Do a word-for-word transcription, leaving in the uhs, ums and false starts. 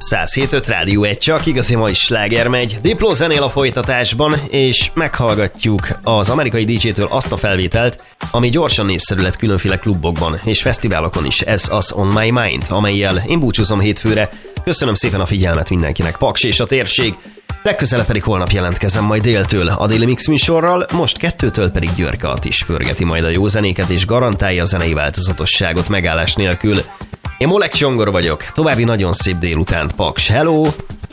száz hét öt Rádió egy, csak igazi mai sláger megy. Diplo zenél a folytatásban, és meghallgatjuk az amerikai dé dzsétől azt a felvételt, ami gyorsan népszerű lett különféle klubokban és fesztiválokon is. Ez az On My Mind, amellyel én búcsúzom hétfőre. Köszönöm szépen a figyelmet mindenkinek, Paks és a térség. Legközelebb pedig holnap jelentkezem majd déltől a Déli Mix műsorral, most kettőtől pedig Györke Attis pörgeti majd a jó zenéket és garantálja a zenei változatosságot megállás nélkül. Én Molek Csongor vagyok, további nagyon szép délutánt, Paks, hello!